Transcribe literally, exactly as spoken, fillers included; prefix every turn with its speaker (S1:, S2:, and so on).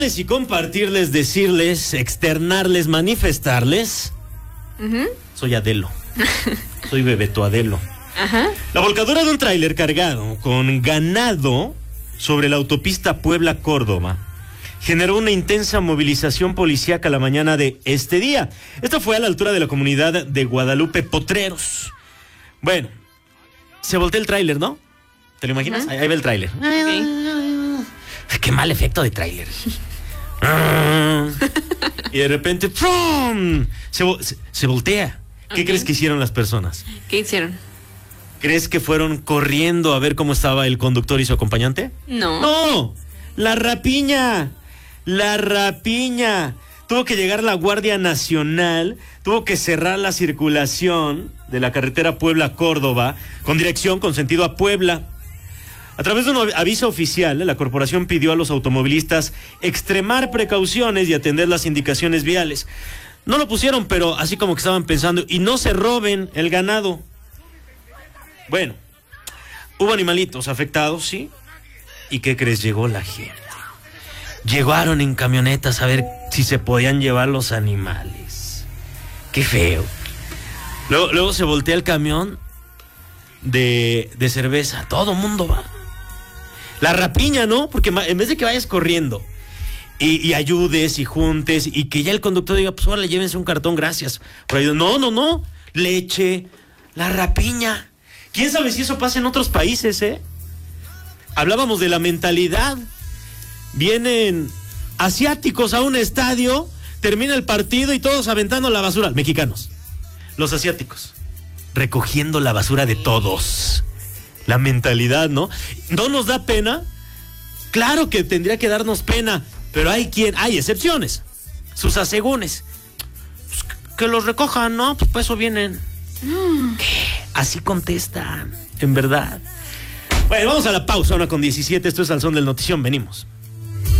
S1: Y compartirles, decirles, externarles, manifestarles. Uh-huh. Soy Adelo. Soy Bebeto Adelo.
S2: Ajá.
S1: La volcadura de un tráiler cargado con ganado sobre la autopista Puebla-Córdoba generó una intensa movilización policíaca la mañana de este día. Esto fue a la altura de la comunidad de Guadalupe Potreros. Bueno, se voltea el tráiler, ¿no? ¿Te lo imaginas? Uh-huh. Ahí, ahí va el tráiler. Okay. Qué mal efecto de tráiler. Y de repente ¡pum! Se, se, se voltea. ¿Qué okay. crees que hicieron las personas?
S2: ¿Qué hicieron?
S1: ¿Crees que fueron corriendo a ver cómo estaba el conductor y su acompañante?
S2: No.
S1: ¡No! ¡La rapiña! ¡La rapiña! Tuvo que llegar la Guardia Nacional, tuvo que cerrar la circulación de la carretera Puebla-Córdoba con dirección, con sentido a Puebla. A través de un aviso oficial, la corporación pidió a los automovilistas extremar precauciones y atender las indicaciones viales. No lo pusieron, pero así como que estaban pensando, y no se roben el ganado. Bueno, hubo animalitos afectados, ¿sí? ¿Y qué crees? Llegó la gente. Llegaron en camionetas a ver si se podían llevar los animales. Qué feo. Luego, luego se voltea el camión de, de cerveza. Todo mundo va. La rapiña, ¿no? Porque en vez de que vayas corriendo y, y ayudes y juntes y que ya el conductor diga, pues ahora llévense un cartón, gracias. Por ahí, no, no, no. Leche, la rapiña. ¿Quién sabe si eso pasa en otros países, eh? Hablábamos de la mentalidad. Vienen asiáticos a un estadio, termina el partido y todos aventando la basura. Mexicanos, los asiáticos, recogiendo la basura de todos. La mentalidad, ¿no? ¿No nos da pena? Claro que tendría que darnos pena, pero hay quien, hay excepciones, sus asegúnes. Pues que los recojan, ¿no? Pues para eso vienen. Mm. ¿Qué? Así contestan, en verdad. Bueno, vamos a la pausa, una con diecisiete, esto es Al Son del Notición, venimos.